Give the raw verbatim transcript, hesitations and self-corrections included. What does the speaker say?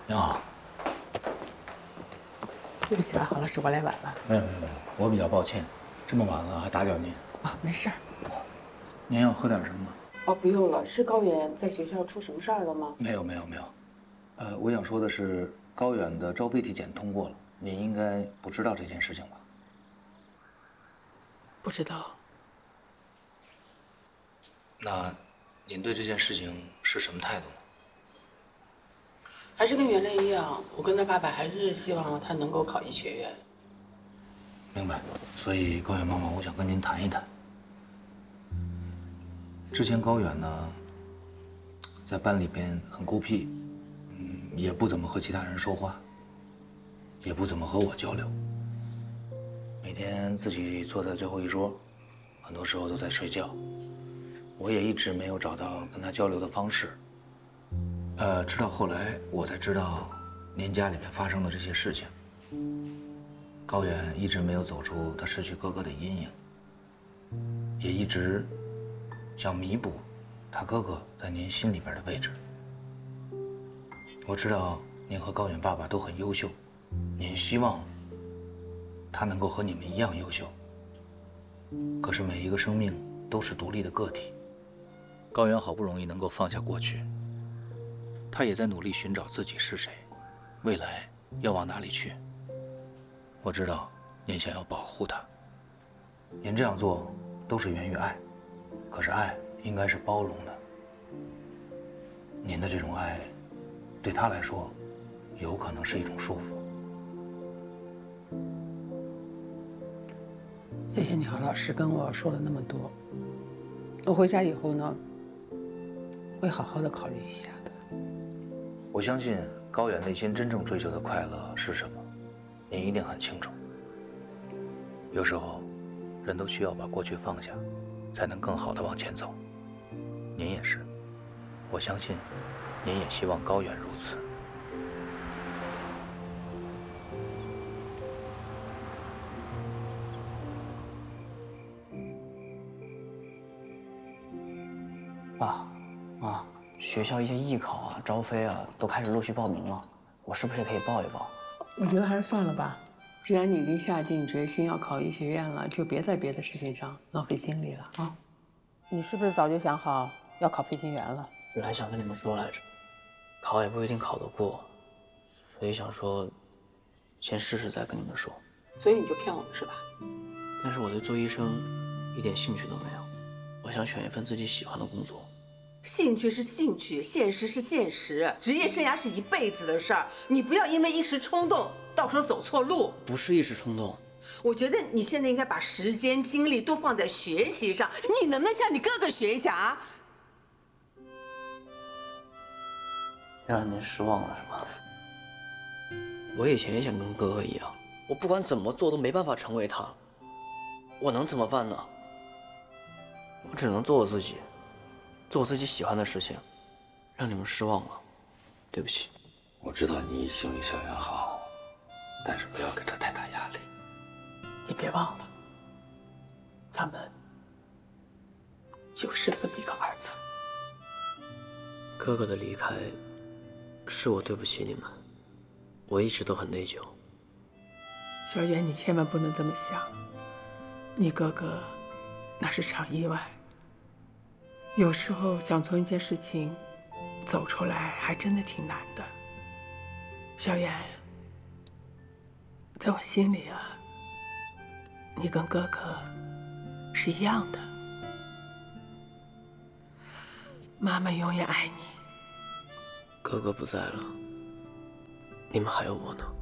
您好。 对不起啊，郝老师，我来晚了。 没有没有没有，我比较抱歉，这么晚了还打搅您。 啊，没事儿。 您要喝点什么吗？ 哦，不用了。是高原在学校出什么事儿了吗？ 没有没有没有。呃，我想说的是，高远的招聘体检通过了，您应该不知道这件事情吧？ 不知道。 那您对这件事情是什么态度呢？ 还是跟原来一样，我跟他爸爸还是希望他能够考医学院。 明白。所以高远妈妈，我想跟您谈一谈。之前高远呢，在班里边很孤僻，嗯，也不怎么和其他人说话，也不怎么和我交流。每天自己坐在最后一桌，很多时候都在睡觉。我也一直没有找到跟他交流的方式。呃，直到后来我才知道，您家里面发生的这些事情。高远一直没有走出他失去哥哥的阴影，也一直想弥补他哥哥在您心里边的位置。我知道您和高远爸爸都很优秀，您希望他能够和你们一样优秀。可是每一个生命都是独立的个体。高远好不容易能够放下过去，他也在努力寻找自己是谁，未来要往哪里去。我知道您想要保护他，您这样做都是源于爱，可是爱应该是包容的。您的这种爱，对他来说，有可能是一种束缚。 谢谢你，郝老师跟我说了那么多。我回家以后呢，会好好的考虑一下的。 我相信高远内心真正追求的快乐是什么，您一定很清楚。有时候，人都需要把过去放下，才能更好的往前走。您也是，我相信，您也希望高远如此。 爸妈，学校一些艺考啊、招飞啊，都开始陆续报名了，我是不是也可以报一报？ 我觉得还是算了吧。既然你已经下定决心要考医学院了，就别在别的事情上浪费精力了啊！你是不是早就想好要考飞行员了？ 本来想跟你们说来着，考也不一定考得过，所以想说，先试试再跟你们说。 所以你就骗我们是吧？ 但是我对做医生一点兴趣都没有，我想选一份自己喜欢的工作。 兴趣是兴趣，现实是现实，职业生涯是一辈子的事儿，你不要因为一时冲动，到时候走错路。 不是一时冲动， 我觉得你现在应该把时间精力都放在学习上，你能不能向你哥哥学一下啊？ 让您失望了是吧？我以前也想跟哥哥一样，我不管怎么做都没办法成为他，我能怎么办呢？我只能做我自己。做我自己喜欢的事情，让你们失望了，对不起。 我知道你心为小袁好，但是不要给他太大压力。 你别忘了，咱们就是这么一个儿子。 哥哥的离开，是我对不起你们，我一直都很内疚。 小袁，你千万不能这么想，你哥哥那是场意外。有时候想从一件事情走出来，还真的挺难的。小袁，在我心里啊，你跟哥哥是一样的。妈妈永远爱你。 哥哥不在了，你们还有我呢。